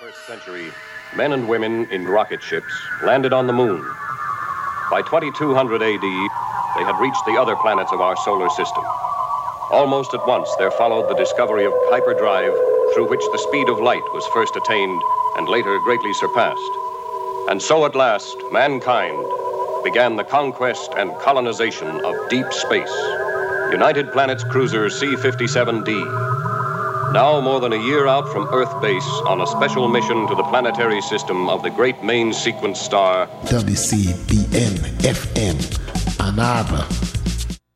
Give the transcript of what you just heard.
21st century, men and women in rocket ships landed on the moon. By 2200 AD, they had reached the other planets of our solar system. Almost at once, there followed the discovery of hyperdrive, through which the speed of light was first attained and later greatly surpassed. And so at last, mankind began the conquest and colonization of deep space. United Planets cruiser C-57D. Now more than a year out from Earth base on a special mission to the planetary system of the great main sequence star WCBN-FM, Ann Arbor.